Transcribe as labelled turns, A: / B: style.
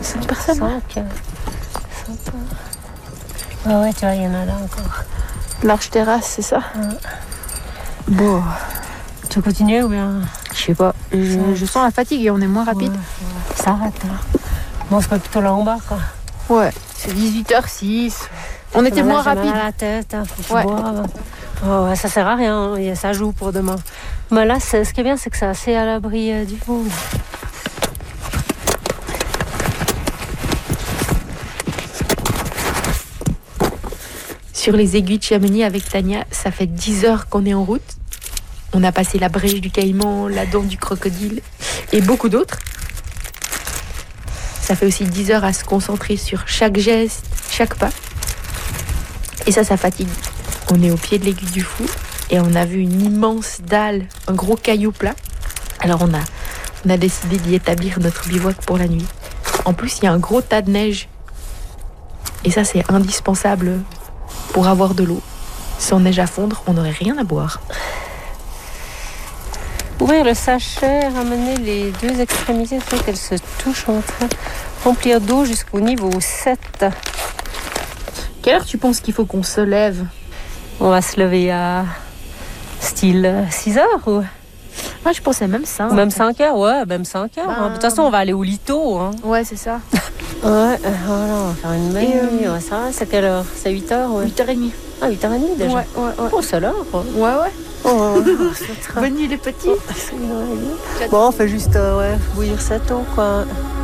A: 5 personnes.
B: 5. Ah ouais, tu vois, il y en a là encore.
A: Large terrasse, c'est ça? Bon.
B: Tu veux continuer ou bien?
A: Je sais pas. Je sens la fatigue et on est moins rapide.
B: Ouais. Ça arrête. Hein. Bon, on se met plutôt là en bas, quoi.
A: Ouais. C'est 18h06. On était moins rapide.
B: J'ai mal à la tête, hein, faut que je boive. Oh, ouais, ça sert à rien, hein. Ça joue pour demain. Mais là, ce qui est bien, c'est que c'est assez à l'abri du monde.
A: Sur les aiguilles de Chamonix avec Tania, ça fait 10 heures qu'on est en route. On a passé la brèche du Caïman, la dent du crocodile et beaucoup d'autres. Ça fait aussi 10 heures à se concentrer sur chaque geste, chaque pas. Et ça fatigue. On est au pied de l'aiguille du Fou et on a vu une immense dalle, un gros caillou plat. Alors on a décidé d'y établir notre bivouac pour la nuit. En plus, il y a un gros tas de neige. Et ça, c'est indispensable pour avoir de l'eau. Sans neige à fondre, on n'aurait rien à boire.
B: Ouvrir le sachet, ramener les deux extrémités, fait qu'elles se touchent entre elles. Remplir d'eau jusqu'au niveau 7.
A: Quelle heure tu penses qu'il faut qu'on se lève?
B: On va se lever à style 6 heures ou?
A: Moi, je pensais même ça.
B: Même 5 heures, ouais, même 5 heures. Hein. De toute façon, on va aller au Lito. Hein.
A: Ouais, c'est ça.
B: Ouais, voilà, on va faire une nuit. Ouais, ça va, c'est quelle heure? C'est 8 heures, ouais.
A: 8h30.
B: Ah, 8h30 déjà?
A: Ouais.
B: Oh, c'est l'heure.
A: Ouais.
B: Oh,
A: Bonne nuit les petits.
B: Bon, on fait juste bouillir cette eau, quoi.